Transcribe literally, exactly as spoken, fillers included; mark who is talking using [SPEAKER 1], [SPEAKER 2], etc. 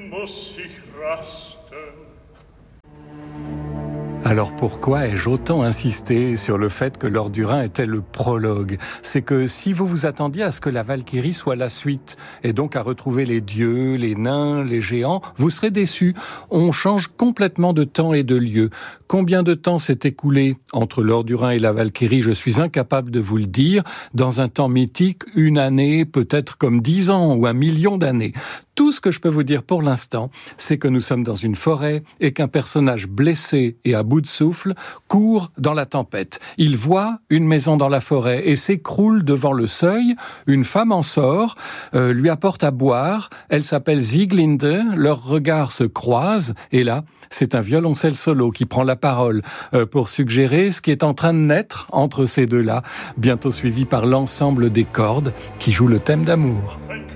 [SPEAKER 1] muss ich rasten.
[SPEAKER 2] Alors pourquoi ai-je autant insisté sur le fait que l'Or du Rhin était le prologue ? C'est que si vous vous attendiez à ce que la Valkyrie soit la suite, et donc à retrouver les dieux, les nains, les géants, vous serez déçus. On change complètement de temps et de lieu. Combien de temps s'est écoulé entre l'Or du Rhin et la Valkyrie ? Je suis incapable de vous le dire. Dans un temps mythique, une année, peut-être comme dix ans ou un million d'années. Tout ce que je peux vous dire pour l'instant, c'est que nous sommes dans une forêt et qu'un personnage blessé et à bout de souffle court dans la tempête. Il voit une maison dans la forêt et s'écroule devant le seuil. Une femme en sort, euh, lui apporte à boire. Elle s'appelle Sieglinde. Leurs regards se croisent et là, c'est un violoncelle solo qui prend la parole euh, pour suggérer ce qui est en train de naître entre ces deux-là, bientôt suivi par l'ensemble des cordes qui jouent le thème d'amour.